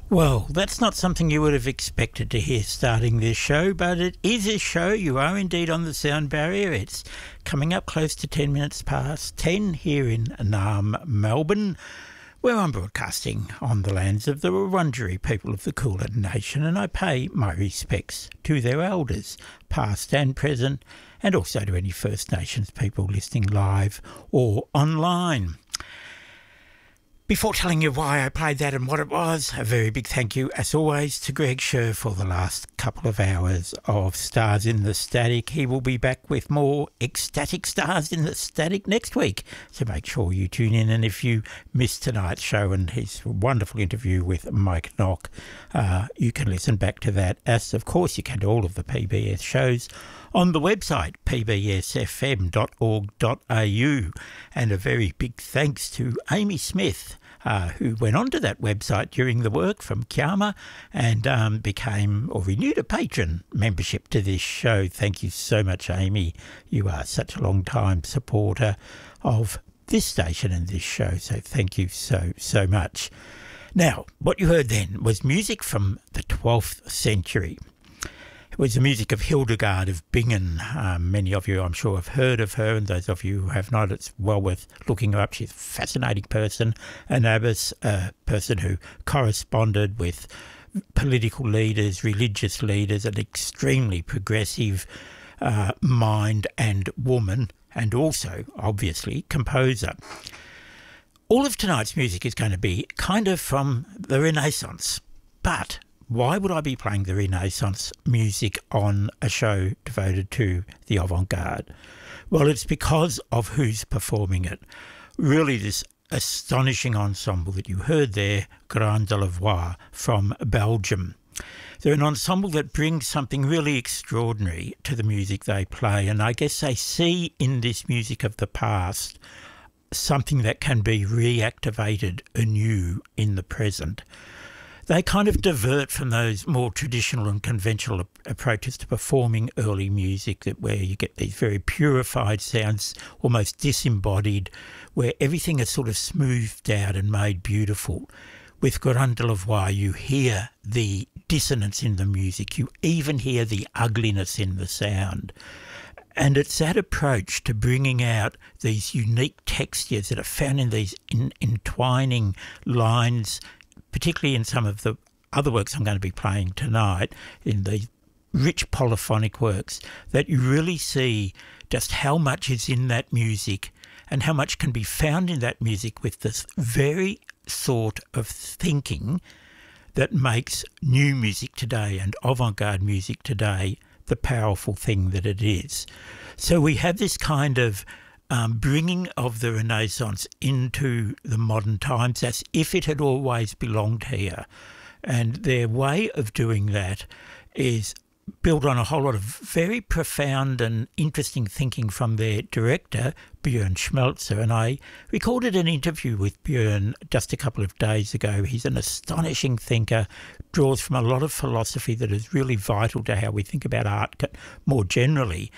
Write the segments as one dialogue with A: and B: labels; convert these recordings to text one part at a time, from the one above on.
A: Well, that's not something you would have expected to hear starting this show, but it is a show. You are indeed on the sound barrier. It's coming up close to 10 minutes past 10 here in Naarm, Melbourne, where I'm broadcasting on the lands of the Wurundjeri people of the Kulin Nation, and I pay my respects to their elders, past and present, and also to any First Nations people listening live or online. Before telling you why I played that and what it was, a very big thank you, as always, to Greg Scher for the last couple of hours of Stars in the Static. He will be back with more ecstatic Stars in the Static next week, so make sure you tune in. And if you missed tonight's show and his wonderful interview with Mike Nock, you can listen back to that, as of course you can to all of the PBS shows on the website pbsfm.org.au. And a very big thanks to Amy Smith, who went onto that website during the work from Kiama and became or renewed a patron membership to this show. Thank you so much, Amy. You are such a long-time supporter of this station and this show, so thank you so much. Now, what you heard then was music from the 12th century. It was the music of Hildegard of Bingen. Many of you, I'm sure, have heard of her, and those of you who have not, it's well worth looking her up. She's a fascinating person, an abbess, a person who corresponded with political leaders, religious leaders, an extremely progressive mind and woman, and also, obviously, composer. All of tonight's music is going to be kind of from the Renaissance, but why would I be playing the Renaissance music on a show devoted to the avant-garde? Well, it's because of who's performing it. Really, this astonishing ensemble that you heard there, Grand de la Voix from Belgium. They're an ensemble that brings something really extraordinary to the music they play, and I guess they see in this music of the past something that can be reactivated anew in the present. They kind of divert from those more traditional and conventional approaches to performing early music, that where you get these very purified sounds, almost disembodied, where everything is sort of smoothed out and made beautiful. With Grand de la Voix, you hear the dissonance in the music, you even hear the ugliness in the sound. And it's that approach to bringing out these unique textures that are found in these entwining lines, particularly in some of the other works I'm going to be playing tonight, in the rich polyphonic works, that you really see just how much is in that music and how much can be found in that music with this very sort of thinking that makes new music today and avant-garde music today the powerful thing that it is. So we have this kind of bringing of the Renaissance into the modern times as if it had always belonged here. And their way of doing that is built on a whole lot of very profound and interesting thinking from their director, Björn Schmelzer. And I recorded an interview with Björn just a couple of days ago. He's an astonishing thinker, draws from a lot of philosophy that is really vital to how we think about art more generally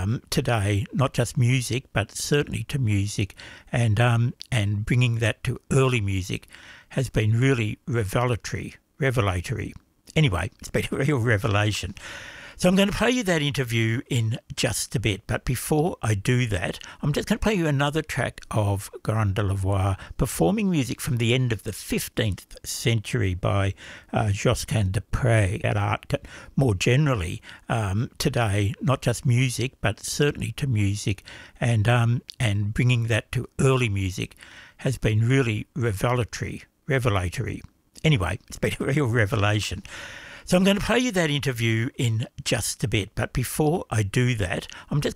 A: today, not just music, but certainly to music. And bringing that to early music has been really revelatory. Anyway, it's been a real revelation. So I'm going to play you that interview in just a bit. But before I do that, I'm just going to play you another track of Grand de la Voix performing music from the end of the 15th century by Josquin des Prez. That art more generally today, not just music, but certainly to music, and bringing that to early music has been really revelatory. Anyway, it's been a real revelation. So I'm going to play you that interview in just a bit. But before I do that, I'm just